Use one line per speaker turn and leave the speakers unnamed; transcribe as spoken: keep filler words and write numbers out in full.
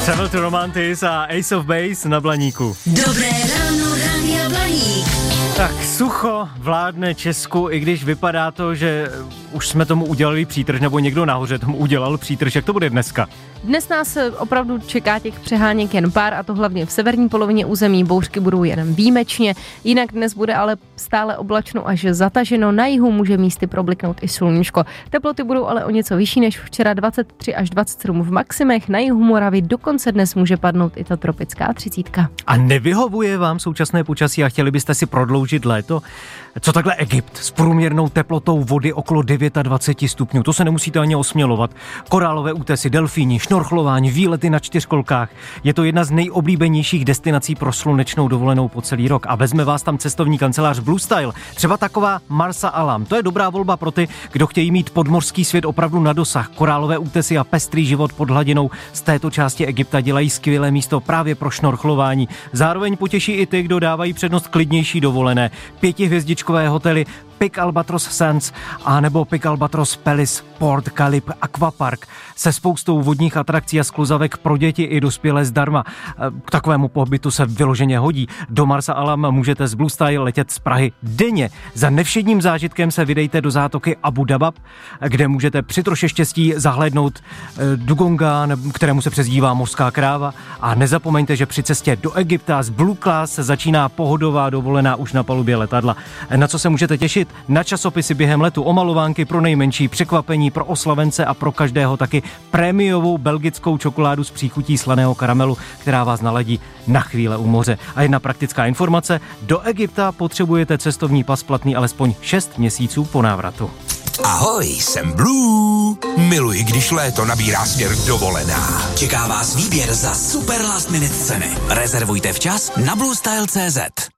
Travel to Romantis a Ace of Base na Blaníku.
Dobré ráno, Rádia Blaník.
Tak sucho vládne Česku, i když vypadá to, že už jsme tomu udělali přítrž, nebo někdo nahoře tomu udělal přítrž. Jak to bude dneska?
Dnes nás opravdu čeká těch přeháněk jen pár, a to hlavně v severní polovině území. Bouřky budou jen výjimečně, jinak dnes bude ale stále oblačno až zataženo. Na jihu může místy probliknout i sluníčko. Teploty budou ale o něco vyšší než včera, dvacet tři až dvacet sedm v maximech. Na jihu Moravy dokonce dnes může padnout i ta tropická třicítka.
A nevyhovuje vám současné počasí a chtěli byste si prodloužit léto? Co takhle Egypt s průměrnou teplotou vody okolo dvacet devět stupňů? To se nemusíte ani osmělovat. Korálové útesy, delfíni, šnorchlování, výlety na čtyřkolkách. Je to jedna z nejoblíbenějších destinací pro slunečnou dovolenou po celý rok. A vezme vás tam cestovní kancelář Blue Style. Třeba taková Marsa Alam. To je dobrá volba pro ty, kdo chtějí mít podmořský svět opravdu na dosah. Korálové útesy a pestrý život pod hladinou z této části Egypta dělají skvělé místo právě pro šnorchlování. Zároveň potěší i ty, kdo dávají přednost klidnější dovolené. Pětihvězdičkové hotely Pic Albatros Sands a nebo Pic Albatros Palace Port Calip Aquapark se spoustou vodních atrakcí a skluzavek pro děti i dospělé zdarma. K takovému pobytu se vyloženě hodí. Do Marsa Alam můžete z Blue Style letět z Prahy denně. Za nevšedním zážitkem se vydejte do zátoky Abu Dabab, kde můžete při troše štěstí zahlédnout dugonga, kterému se přezdívá mořská kráva. A nezapomeňte, že při cestě do Egypta z Blue Class se začíná pohodová dovolená už na palubě letadla. Na co se můžete těšit? Na časopisy během letu, omalovánky pro nejmenší, překvapení pro oslavence a pro každého taky prémiovou belgickou čokoládu s příchutí slaného karamelu, která vás naladí na chvíle u moře. A jedna praktická informace, do Egypta potřebujete cestovní pas platný alespoň šest měsíců po návratu.
Ahoj, jsem Blue. Miluji, když léto nabírá směr dovolená.
Čeká vás výběr za super last minute ceny. Rezervujte včas na bluestyle tečka cé zet.